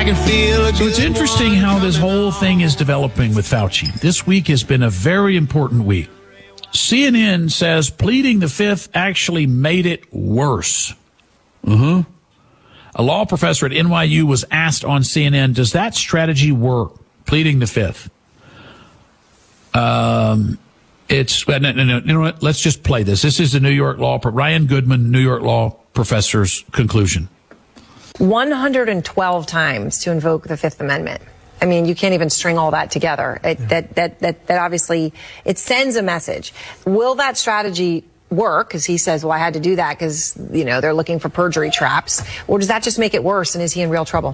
can feel it. So it's interesting how this whole thing is developing with Fauci. This week has been a very important week. CNN says pleading the fifth actually made it worse. A law professor at NYU was asked on CNN, does that strategy work, pleading the fifth? No, you know what? Let's just play this. This is the New York law, Ryan Goodman, New York law professor's conclusion. 112 times to invoke the Fifth Amendment. I mean, you can't even string all that together. That obviously, it sends a message. Will that strategy work? Because he says, well, I had to do that because, they're looking for perjury traps. Or does that just make it worse, and is he in real trouble?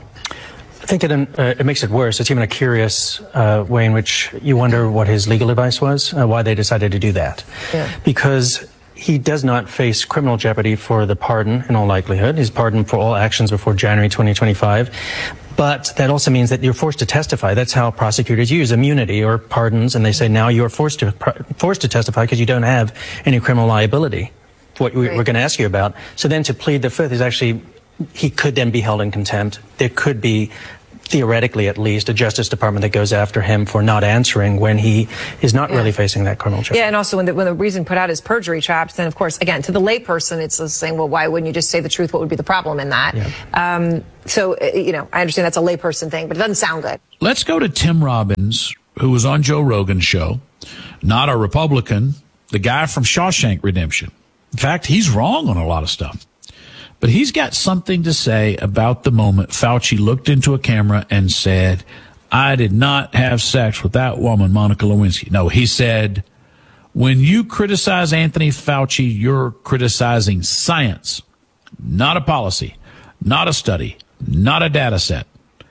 I think it makes it worse. It's even a curious way in which you wonder what his legal advice was, why they decided to do that. Yeah. Because he does not face criminal jeopardy for the pardon, in all likelihood. He's pardoned for all actions before January 2025. But that also means that you're forced to testify. That's how prosecutors use immunity or pardons, and they say now you're forced to testify because you don't have any criminal liability, what we're going to ask you about. So then to plead the fifth is actually, he could then be held in contempt. There could be, theoretically at least, a Justice Department that goes after him for not answering when he is not really facing that criminal charge. Yeah, and also when the reason put out is perjury traps, then of course, again, to the layperson, it's saying, well, why wouldn't you just say the truth? What would be the problem in that? Yeah. So, I understand that's a layperson thing, but it doesn't sound good. Let's go to Tim Robbins, who was on Joe Rogan's show, not a Republican, the guy from Shawshank Redemption. In fact, he's wrong on a lot of stuff. But he's got something to say about the moment Fauci looked into a camera and said, I did not have sex with that woman, Monica Lewinsky. No, he said, when you criticize Anthony Fauci, you're criticizing science, not a policy, not a study, not a data set.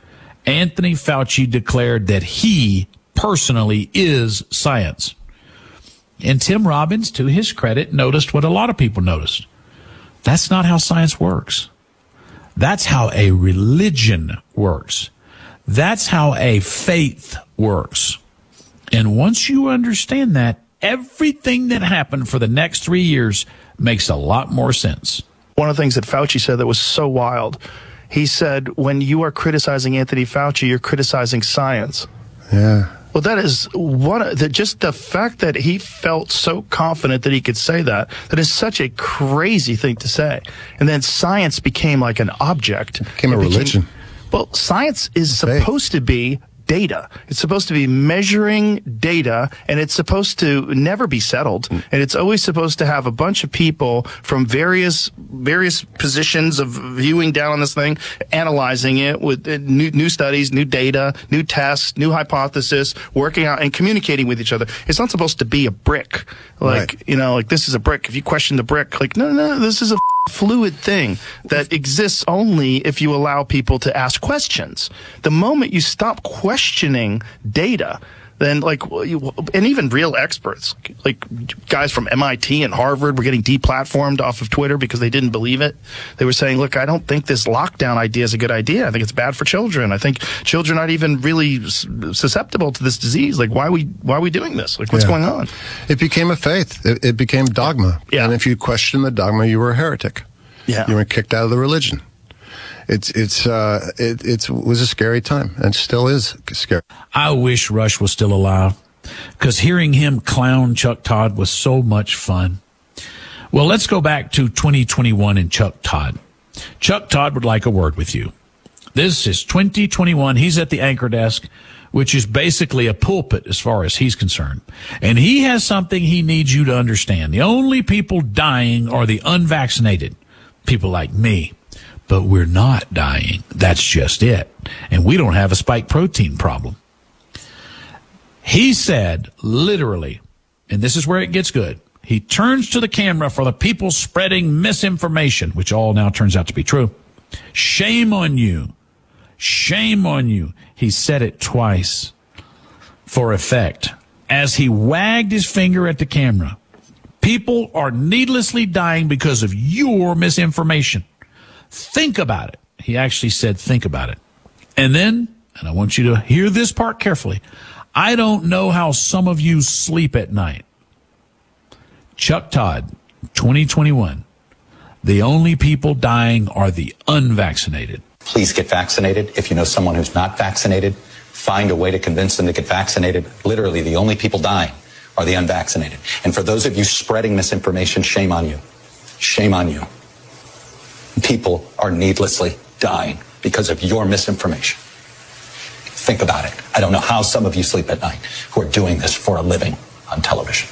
Anthony Fauci declared that he personally is science. And Tim Robbins, to his credit, noticed what a lot of people noticed. That's not how science works. That's how a religion works. That's how a faith works. And once you understand that, everything that happened for the next 3 years makes a lot more sense. One of the things that Fauci said that was so wild, he said, when you are criticizing Anthony Fauci, you're criticizing science. Yeah. Well, that is just the fact that he felt so confident that he could say that is such a crazy thing to say. And then science became like an object. It became a religion. Well, science is supposed to be data. It's supposed to be measuring data, and it's supposed to never be settled. And it's always supposed to have a bunch of people from various positions of viewing down on this thing, analyzing it with new studies, new data, new tests, new hypothesis, working out and communicating with each other. It's not supposed to be a brick. Like, like this is a brick. If you question the brick, like, no, this is a fluid thing that exists only if you allow people to ask questions. The moment you stop questioning data, then and even real experts, like guys from MIT and Harvard were getting deplatformed off of Twitter because they didn't believe it. They were saying, look, I don't think this lockdown idea is a good idea. I think it's bad for children. I think children aren't even really susceptible to this disease. Like, why are we doing this? Like, what's going on? It became a faith. It became dogma. Yeah. And if you questioned the dogma, you were a heretic. Yeah. You were kicked out of the religion. It was a scary time, and still is scary. I wish Rush was still alive, because hearing him clown Chuck Todd was so much fun. Well, let's go back to 2021 and Chuck Todd. Chuck Todd would like a word with you. This is 2021. He's at the anchor desk, which is basically a pulpit as far as he's concerned. And he has something he needs you to understand. The only people dying are the unvaccinated, people like me. But we're not dying. That's just it. And we don't have a spike protein problem. He said, literally, and this is where it gets good, he turns to the camera for the people spreading misinformation, which all now turns out to be true. Shame on you. Shame on you. He said it twice for effect. As he wagged his finger at the camera, people are needlessly dying because of your misinformation. Think about it. He actually said, think about it. And then, and I want you to hear this part carefully, I don't know how some of you sleep at night. Chuck Todd, 2021. The only people dying are the unvaccinated. please get vaccinated. If you know someone who's not vaccinated, find a way to convince them to get vaccinated. Literally, the only people dying are the unvaccinated. And for those of you spreading misinformation, shame on you. Shame on you. People are needlessly dying because of your misinformation. Think about it. I don't know how some of you sleep at night who are doing this for a living on television.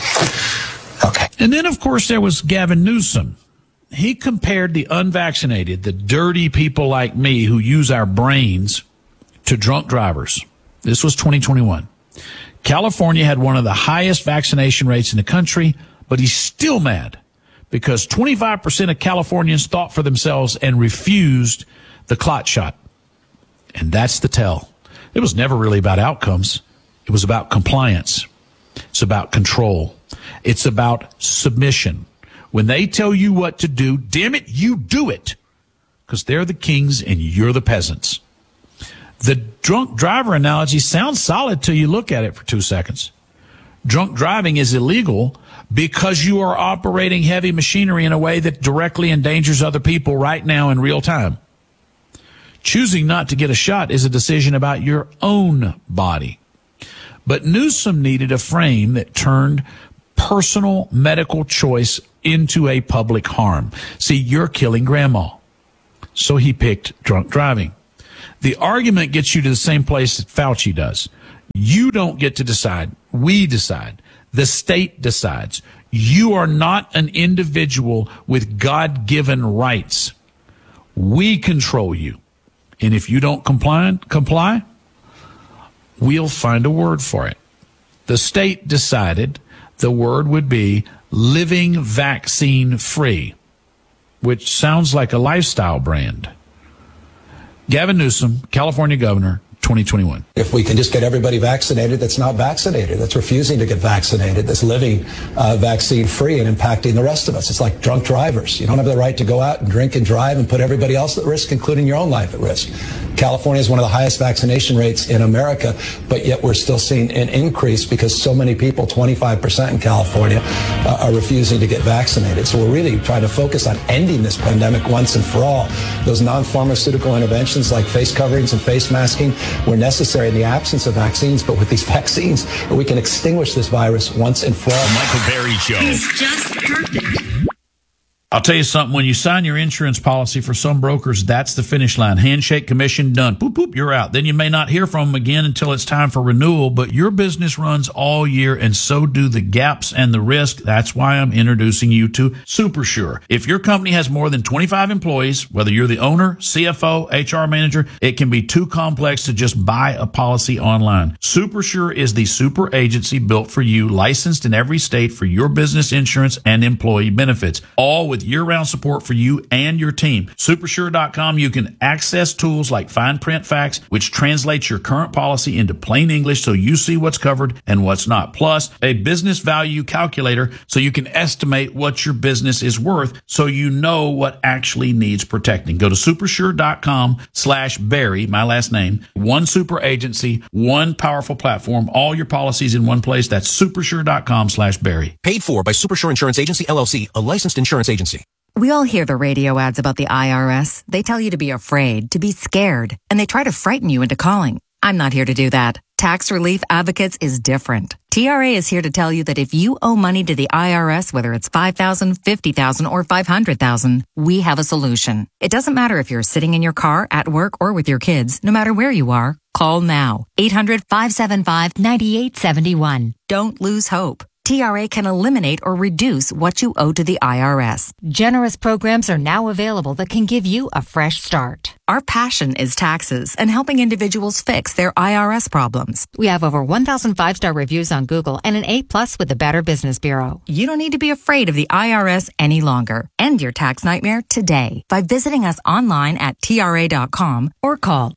Okay. And then, of course, there was Gavin Newsom. He compared the unvaccinated, the dirty people like me who use our brains, to drunk drivers. This was 2021. California had one of the highest vaccination rates in the country, but he's still mad because 25% of Californians thought for themselves and refused the clot shot. And that's the tell. It was never really about outcomes. It was about compliance. It's about control. It's about submission. When they tell you what to do, damn it, you do it. Because they're the kings and you're the peasants. The drunk driver analogy sounds solid till you look at it for 2 seconds. Drunk driving is illegal because you are operating heavy machinery in a way that directly endangers other people right now in real time. Choosing not to get a shot is a decision about your own body. But Newsom needed a frame that turned personal medical choice into a public harm. See, you're killing grandma. So he picked drunk driving. The argument gets you to the same place that Fauci does. You don't get to decide. We decide. The state decides. You are not an individual with God-given rights. We control you. And if you don't comply, we'll find a word for it. The state decided the word would be living vaccine free, which sounds like a lifestyle brand. Gavin Newsom, California governor, 2021. If we can just get everybody vaccinated that's not vaccinated, that's refusing to get vaccinated, that's living vaccine free and impacting the rest of us. It's like drunk drivers. You don't have the right to go out and drink and drive and put everybody else at risk, including your own life at risk. California is one of the highest vaccination rates in America, but yet we're still seeing an increase because so many people, 25% in California, are refusing to get vaccinated. So we're really trying to focus on ending this pandemic once and for all. Those non-pharmaceutical interventions like face coverings and face masking were necessary in the absence of vaccines, but with these vaccines, we can extinguish this virus once and for all. Michael Berry Show. He's just perfect. I'll tell you something. When you sign your insurance policy for some brokers, that's the finish line. Handshake, commission, done. Boop, boop, you're out. Then you may not hear from them again until it's time for renewal, but your business runs all year, and so do the gaps and the risk. That's why I'm introducing you to SuperSure. If your company has more than 25 employees, whether you're the owner, CFO, HR manager, it can be too complex to just buy a policy online. SuperSure is the super agency built for you, licensed in every state for your business insurance and employee benefits, all with year-round support for you and your team. Supersure.com, you can access tools like Fine Print Facts, which translates your current policy into plain English so you see what's covered and what's not. Plus, a business value calculator so you can estimate what your business is worth so you know what actually needs protecting. Go to supersure.com/Barry, my last name. One super agency, one powerful platform, all your policies in one place. That's supersure.com/Barry. Paid for by Supersure Insurance Agency, LLC, a licensed insurance agency. We all hear the radio ads about the IRS. They tell you to be afraid, to be scared, and they try to frighten you into calling. I'm not here to do that. Tax Relief Advocates is different. TRA is here to tell you that if you owe money to the IRS, whether it's $5,000, $50,000, or $500,000, we have a solution. It doesn't matter if you're sitting in your car, at work, or with your kids. No matter where you are, call now. 800-575-9871. Don't lose hope. TRA can eliminate or reduce what you owe to the IRS. Generous programs are now available that can give you a fresh start. Our passion is taxes and helping individuals fix their IRS problems. We have over 1,000 five-star reviews on Google and an A+ with the Better Business Bureau. You don't need to be afraid of the IRS any longer. End your tax nightmare today by visiting us online at TRA.com or call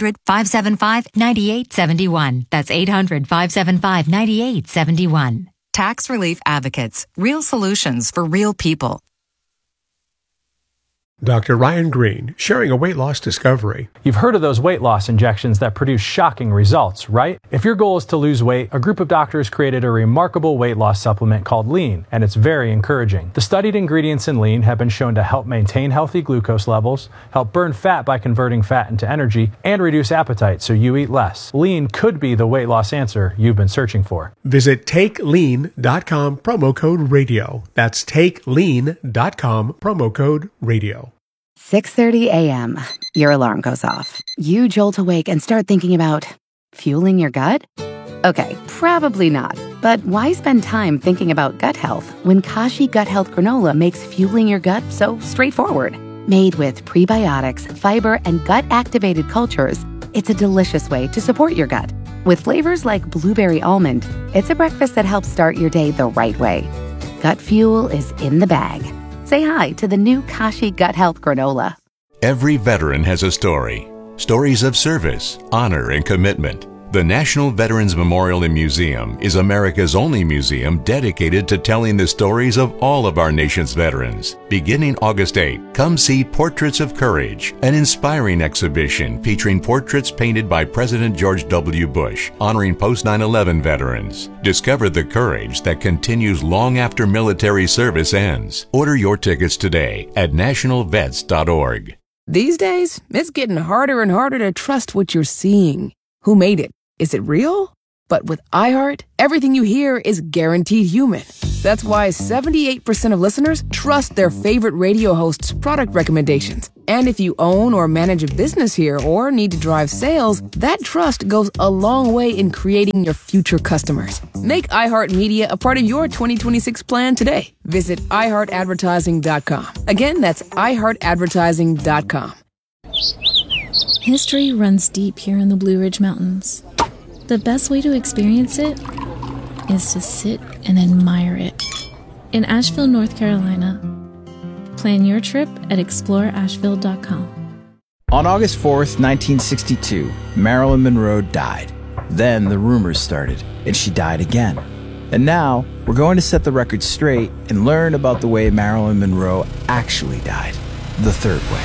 800-575-9871. That's 800-575-9871. Tax Relief Advocates. Real solutions for real people. Dr. Ryan Green, sharing a weight loss discovery. You've heard of those weight loss injections that produce shocking results, right? If your goal is to lose weight, a group of doctors created a remarkable weight loss supplement called Lean, and it's very encouraging. The studied ingredients in Lean have been shown to help maintain healthy glucose levels, help burn fat by converting fat into energy, and reduce appetite so you eat less. Lean could be the weight loss answer you've been searching for. Visit TakeLean.com, promo code radio. That's TakeLean.com, promo code radio. 6:30 a.m. Your alarm goes off. You jolt awake and start thinking about fueling your gut? Okay, probably not. But why spend time thinking about gut health when Kashi Gut Health Granola makes fueling your gut so straightforward? Made with prebiotics, fiber, and gut-activated cultures, it's a delicious way to support your gut. With flavors like blueberry almond, it's a breakfast that helps start your day the right way. Gut fuel is in the bag. Say hi to the new Kashi Gut Health Granola. Every veteran has a story. Stories of service, honor, and commitment. The National Veterans Memorial and Museum is America's only museum dedicated to telling the stories of all of our nation's veterans. Beginning August 8, come see Portraits of Courage, an inspiring exhibition featuring portraits painted by President George W. Bush, honoring post-9/11 veterans. Discover the courage that continues long after military service ends. Order your tickets today at nationalvets.org. These days, it's getting harder and harder to trust what you're seeing. Who made it? Is it real? But with iHeart, everything you hear is guaranteed human. That's why 78% of listeners trust their favorite radio hosts' product recommendations. And if you own or manage a business here or need to drive sales, that trust goes a long way in creating your future customers. Make iHeartMedia a part of your 2026 plan today. Visit iHeartAdvertising.com. Again, that's iHeartAdvertising.com. History runs deep here in the Blue Ridge Mountains. The best way to experience it is to sit and admire it. In Asheville, North Carolina. Plan your trip at exploreasheville.com. On August 4th, 1962, Marilyn Monroe died. Then the rumors started, and she died again. And now, we're going to set the record straight and learn about the way Marilyn Monroe actually died. The third way.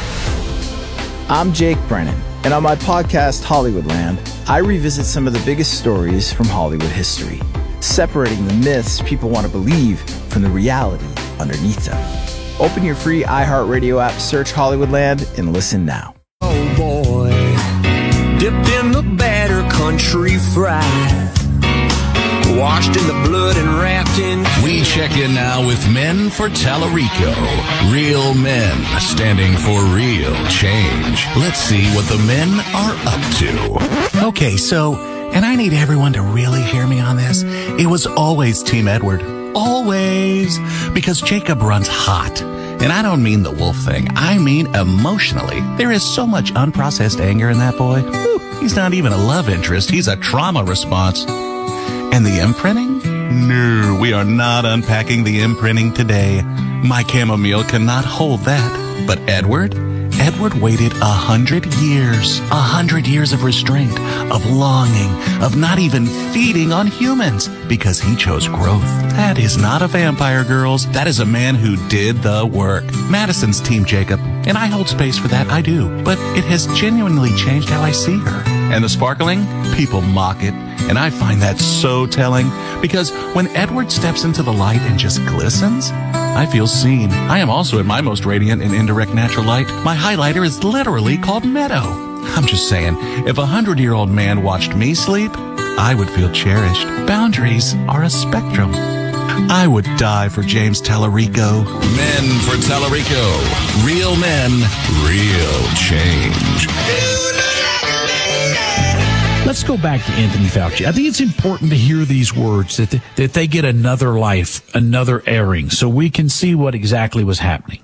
I'm Jake Brennan, and on my podcast, Hollywoodland, I revisit some of the biggest stories from Hollywood history, separating the myths people want to believe from the reality underneath them. Open your free iHeartRadio app, search Hollywoodland, and listen now. Oh boy, dipped in the batter country fried, washed in the blood and wrapped in... We check in now with Men for Tallarico. Real men standing for real change. Let's see what the men are up to. Okay, so, and I need everyone to really hear me on this. It was always Team Edward. Always. Because Jacob runs hot. And I don't mean the wolf thing. I mean emotionally. There is so much unprocessed anger in that boy. Whew, he's not even a love interest. He's a trauma response. And the imprinting? No, we are not unpacking the imprinting today. My chamomile cannot hold that. But Edward waited 100 years. 100 years of restraint, of longing, of not even feeding on humans, because he chose growth. That is not a vampire, girls. That is a man who did the work. Madison's Team Jacob, and I hold space for that, I do. But it has genuinely changed how I see her. And the sparkling? People mock it. And I find that so telling, because when Edward steps into the light and just glistens, I feel seen. I am also at my most radiant in indirect natural light. My highlighter is literally called Meadow. I'm just saying, if a 100-year-old man watched me sleep, I would feel cherished. Boundaries are a spectrum. I would die for James Tallarico. Men for Tallarico. Real men, real change. Let's go back to Anthony Fauci. I think it's important to hear these words, that they get another life, another airing, so we can see what exactly was happening.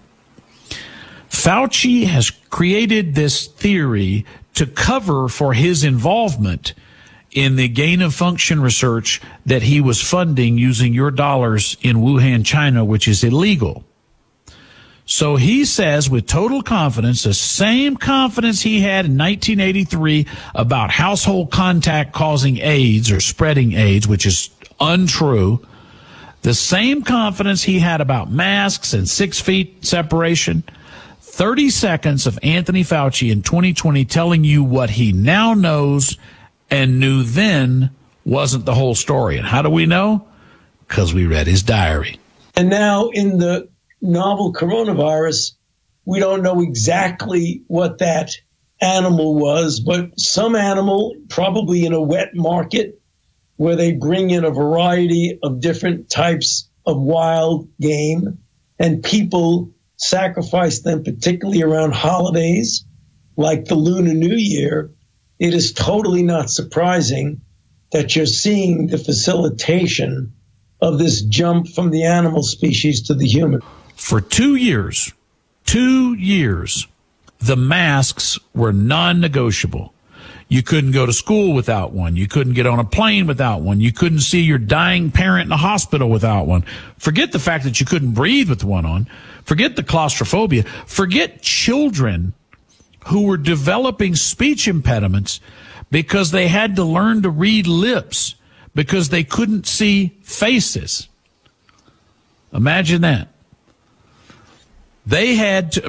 Fauci has created this theory to cover for his involvement in the gain-of-function research that he was funding using your dollars in Wuhan, China, which is illegal. So he says with total confidence, the same confidence he had in 1983 about household contact causing AIDS or spreading AIDS, which is untrue, the same confidence he had about masks and 6 feet separation, 30 seconds of Anthony Fauci in 2020 telling you what he now knows and knew then wasn't the whole story. And how do we know? Because we read his diary. And now in the novel coronavirus, we don't know exactly what that animal was, but some animal, probably in a wet market, where they bring in a variety of different types of wild game, and people sacrifice them, particularly around holidays like the Lunar New Year. It is totally not surprising that you're seeing the facilitation of this jump from the animal species to the human. For 2 years, the masks were non-negotiable. You couldn't go to school without one. You couldn't get on a plane without one. You couldn't see your dying parent in the hospital without one. Forget the fact that you couldn't breathe with one on. Forget the claustrophobia. Forget children who were developing speech impediments because they had to learn to read lips because they couldn't see faces. Imagine that. They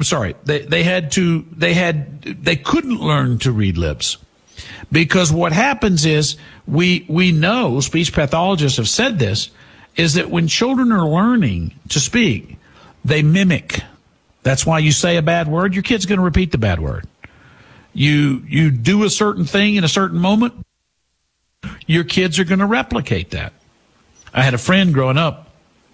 couldn't learn to read lips. Because what happens is, we know, speech pathologists have said this, is that when children are learning to speak, they mimic. That's why you say a bad word, your kid's going to repeat the bad word. You do a certain thing in a certain moment, your kids are going to replicate that. I had a friend growing up.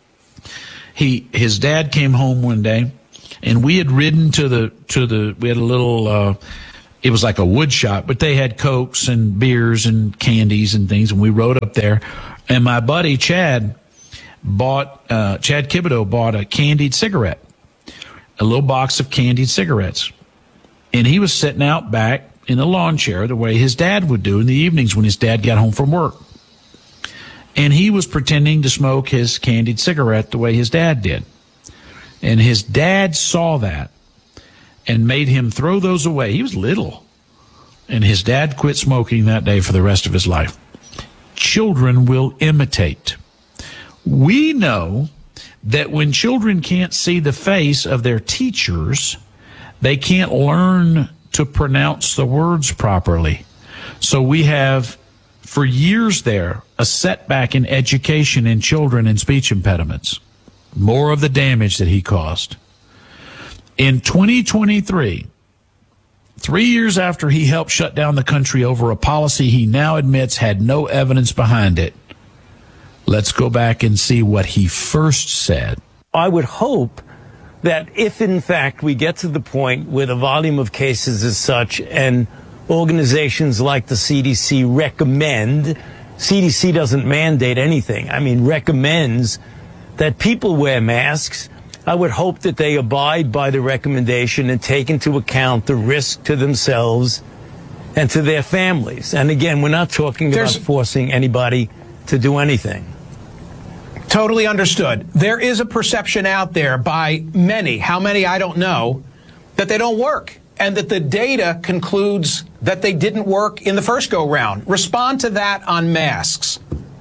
His dad came home one day, and we had ridden we had a little, it was like a wood shop, but they had Cokes and beers and candies and things, and we rode up there. And my buddy Chad Thibodeau bought a candied cigarette, a little box of candied cigarettes. And he was sitting out back in the lawn chair the way his dad would do in the evenings when his dad got home from work. And he was pretending to smoke his candied cigarette the way his dad did. And his dad saw that and made him throw those away. He was little. And his dad quit smoking that day for the rest of his life. Children will imitate. We know that when children can't see the face of their teachers, they can't learn to pronounce the words properly. So we have, for years there, a setback in education in children and speech impediments. More of the damage that he caused. In 2023, 3 years after he helped shut down the country over a policy he now admits had no evidence behind it, let's go back and see what he first said. I would hope that if, in fact, we get to the point where the volume of cases is such and organizations like the CDC recommend, CDC doesn't mandate anything, recommends that people wear masks, I would hope that they abide by the recommendation and take into account the risk to themselves and to their families. And again, we're not talking about forcing anybody to do anything. Totally understood. There is a perception out there by many, how many I don't know, that they don't work and that the data concludes that they didn't work in the first go-round. Respond to that on masks.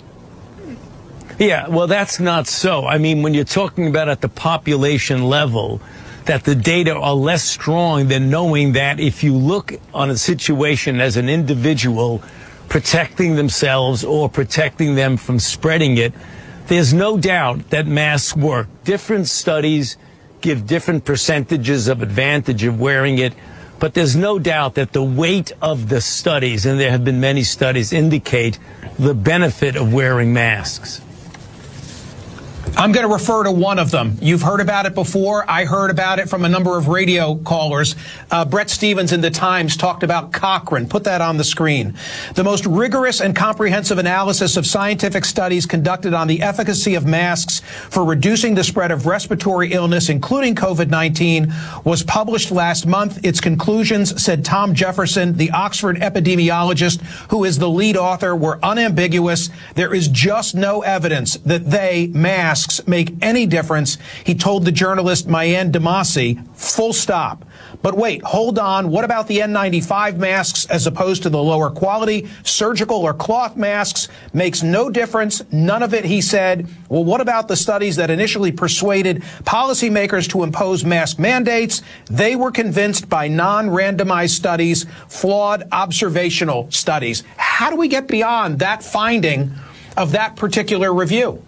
Yeah, well, that's not so. When you're talking about at the population level, that the data are less strong than knowing that if you look on a situation as an individual protecting themselves or protecting them from spreading it, there's no doubt that masks work. Different studies give different percentages of advantage of wearing it, but there's no doubt that the weight of the studies, and there have been many studies, indicate the benefit of wearing masks. I'm going to refer to one of them. You've heard about it before. I heard about it from a number of radio callers. Brett Stevens in The Times talked about Cochrane. Put that on the screen. The most rigorous and comprehensive analysis of scientific studies conducted on the efficacy of masks for reducing the spread of respiratory illness, including COVID-19, was published last month. Its conclusions, said Tom Jefferson, the Oxford epidemiologist who is the lead author, were unambiguous. There is just no evidence that masks masks make any difference, he told the journalist Mayan Damasi, full stop. But wait, hold on. What about the N95 masks as opposed to the lower quality surgical or cloth masks? Makes no difference. None of it, he said. Well, what about the studies that initially persuaded policymakers to impose mask mandates? They were convinced by non-randomized studies, flawed observational studies. How do we get beyond that finding of that particular review?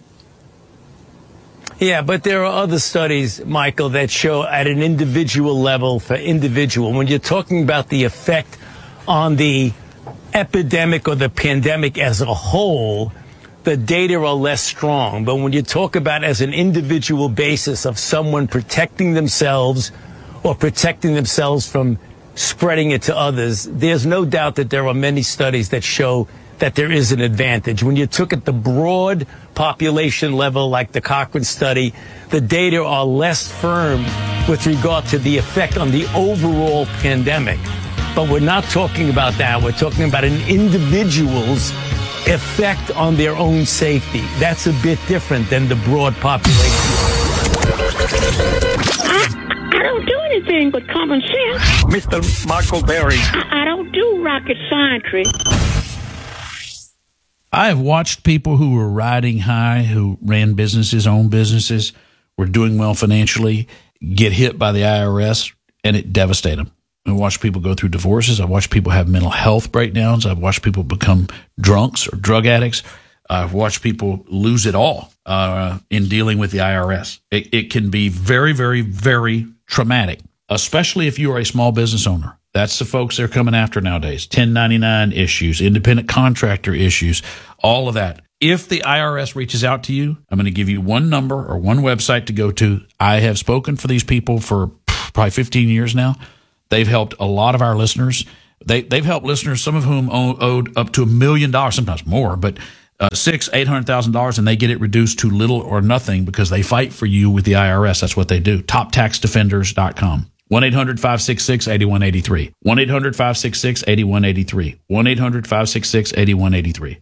Yeah, but there are other studies, Michael, that show at an individual level for individual. When you're talking about the effect on the epidemic or the pandemic as a whole, the data are less strong. But when you talk about as an individual basis of someone protecting themselves or protecting themselves from spreading it to others, there's no doubt that there are many studies that show that there is an advantage. When you took at the broad population level, like the Cochrane study, the data are less firm with regard to the effect on the overall pandemic. But we're not talking about that. We're talking about an individual's effect on their own safety. That's a bit different than the broad population. I don't do anything but common sense. Mr. Michael Berry. I don't do rocket science. I have watched people who were riding high, who ran businesses, owned businesses, were doing well financially, get hit by the IRS, and it devastated them. I watched people go through divorces. I watched people have mental health breakdowns. I've watched people become drunks or drug addicts. I've watched people lose it all in dealing with the IRS. It can be very, very, very traumatic, especially if you are a small business owner. That's the folks they're coming after nowadays. 1099 issues, independent contractor issues, all of that. If the IRS reaches out to you, I'm going to give you one number or one website to go to. I have spoken for these people for probably 15 years now. They've helped a lot of our listeners. They've helped listeners, some of whom owed up to $1 million, sometimes more, but $600,000-$800,000, and they get it reduced to little or nothing because they fight for you with the IRS. That's what they do. TopTaxDefenders.com. 1-800-566-8183. 1-800-566-8183. 1-800-566-8183.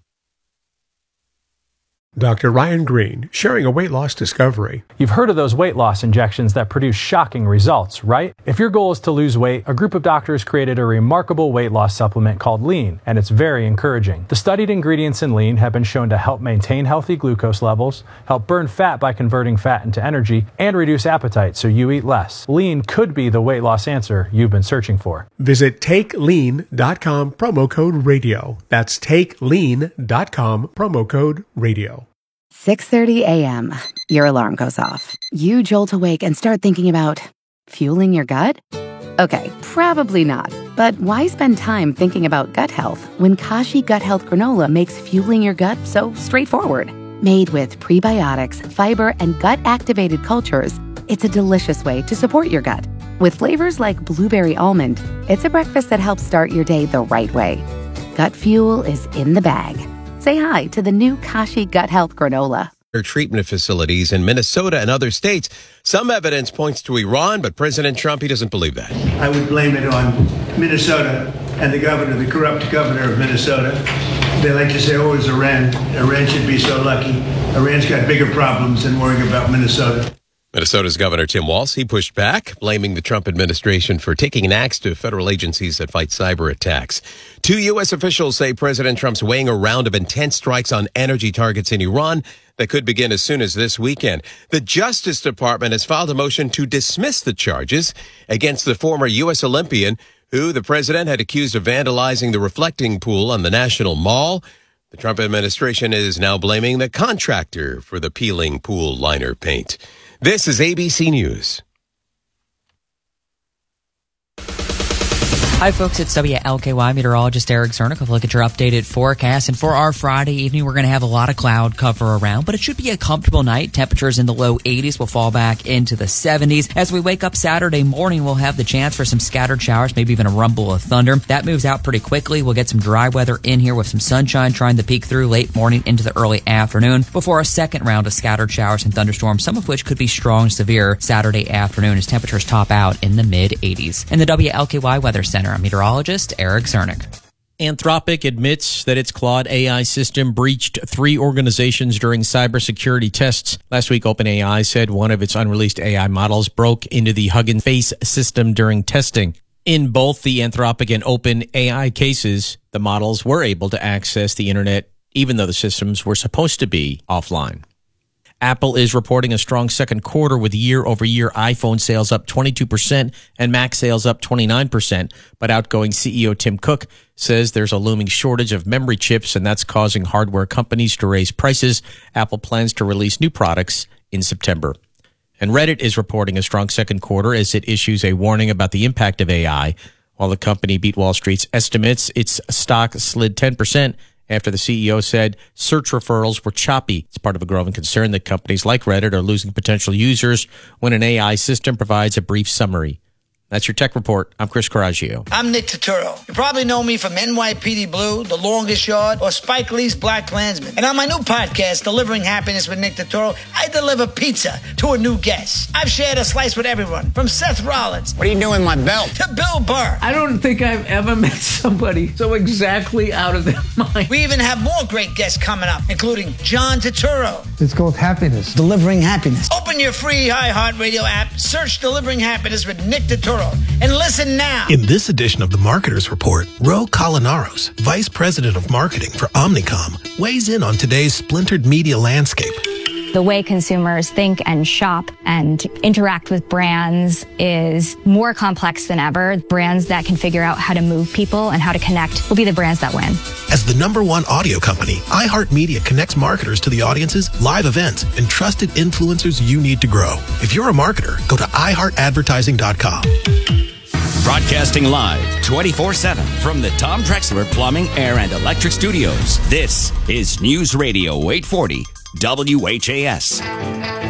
Dr. Ryan Green, sharing a weight loss discovery. You've heard of those weight loss injections that produce shocking results, right? If your goal is to lose weight, a group of doctors created a remarkable weight loss supplement called Lean, and it's very encouraging. The studied ingredients in Lean have been shown to help maintain healthy glucose levels, help burn fat by converting fat into energy, and reduce appetite so you eat less. Lean could be the weight loss answer you've been searching for. Visit TakeLean.com, promo code radio. That's TakeLean.com, promo code radio. 6:30 a.m. Your alarm goes off. You jolt awake and start thinking about fueling your gut? Okay, probably not. But why spend time thinking about gut health when Kashi Gut Health Granola makes fueling your gut so straightforward? Made with prebiotics, fiber, and gut-activated cultures, it's a delicious way to support your gut. With flavors like blueberry almond, it's a breakfast that helps start your day the right way. Gut fuel is in the bag. Say hi to the new Kashi Gut Health Granola. Treatment facilities in Minnesota and other states. Some evidence points to Iran, but President Trump, he doesn't believe that. I would blame it on Minnesota and the governor, the corrupt governor of Minnesota. They like to say, oh, it's Iran. Iran should be so lucky. Iran's got bigger problems than worrying about Minnesota. Minnesota's Governor Tim Walz, he pushed back, blaming the Trump administration for taking an axe to federal agencies that fight cyber attacks. 2 U.S. officials say President Trump's weighing a round of intense strikes on energy targets in Iran that could begin as soon as this weekend. The Justice Department has filed a motion to dismiss the charges against the former U.S. Olympian, who the president had accused of vandalizing the reflecting pool on the National Mall. The Trump administration is now blaming the contractor for the peeling pool liner paint. This is ABC News. Hi, folks. It's WLKY meteorologist Eric Zernick with a look at your updated forecast. And for our Friday evening, we're going to have a lot of cloud cover around, but it should be a comfortable night. Temperatures in the low 80s will fall back into the 70s. As we wake up Saturday morning, we'll have the chance for some scattered showers, maybe even a rumble of thunder. That moves out pretty quickly. We'll get some dry weather in here with some sunshine trying to peek through late morning into the early afternoon before a second round of scattered showers and thunderstorms, some of which could be strong and severe Saturday afternoon as temperatures top out in the mid 80s. In the WLKY Weather Center, I'm meteorologist Eric Zernick. Anthropic admits that its Claude AI system breached 3 organizations during cybersecurity tests. Last week, OpenAI said one of its unreleased AI models broke into the Hugging Face system during testing. In both the Anthropic and OpenAI cases, the models were able to access the internet, even though the systems were supposed to be offline. Apple is reporting a strong second quarter with year-over-year iPhone sales up 22% and Mac sales up 29%. But outgoing CEO Tim Cook says there's a looming shortage of memory chips, and that's causing hardware companies to raise prices. Apple plans to release new products in September. And Reddit is reporting a strong second quarter as it issues a warning about the impact of AI. While the company beat Wall Street's estimates, its stock slid 10%. After the CEO said search referrals were choppy. It's part of a growing concern that companies like Reddit are losing potential users when an AI system provides a brief summary. That's your tech report. I'm Chris Coraggio. I'm Nick Turturro. You probably know me from NYPD Blue, The Longest Yard, or Spike Lee's Black Klansman. And on my new podcast, Delivering Happiness with Nick Turturro, I deliver pizza to a new guest. I've shared a slice with everyone, from Seth Rollins. What are you doing with my belt? To Bill Burr. I don't think I've ever met somebody so exactly out of their mind. We even have more great guests coming up, including John Turturro. It's called Happiness. Delivering Happiness. Open your free iHeartRadio app, search Delivering Happiness with Nick Turturro, and listen now. In this edition of the Marketer's Report, Ro Colinaros, Vice President of Marketing for Omnicom, weighs in on today's splintered media landscape. The way consumers think and shop and interact with brands is more complex than ever. Brands that can figure out how to move people and how to connect will be the brands that win. As the #1 audio company, iHeartMedia connects marketers to the audiences, live events, and trusted influencers you need to grow. If you're a marketer, go to iHeartAdvertising.com. Broadcasting live 24/7 from the Tom Drexler Plumbing, Air, and Electric Studios. This is News Radio 840 WHAS.